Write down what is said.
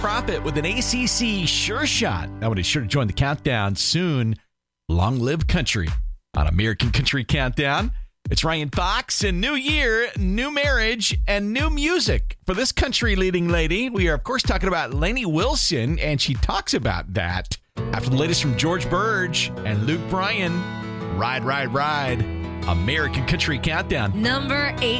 Profit with an ACC sure shot. I would be sure to join the countdown soon. Long live country on American Country Countdown. It's Ryan Fox, and new year, new marriage, and new music for this country leading lady. We are, of course, talking about Lainey Wilson, and she talks about that after the latest from George Burge and Luke Bryan. Ride, ride, ride. American Country Countdown. Number 18.